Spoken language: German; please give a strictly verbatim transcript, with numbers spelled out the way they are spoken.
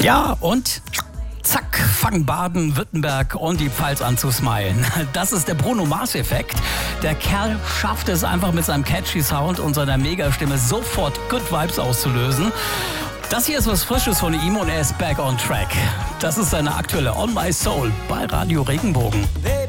Ja, und zack, fangen Baden-Württemberg und die Pfalz an zu smilen. Das ist der Bruno-Mars-Effekt. Der Kerl schafft es einfach mit seinem catchy Sound und seiner Megastimme sofort Good Vibes auszulösen. Das hier ist was Frisches von ihm und er ist back on track. Das ist seine aktuelle On My Soul bei Radio Regenbogen.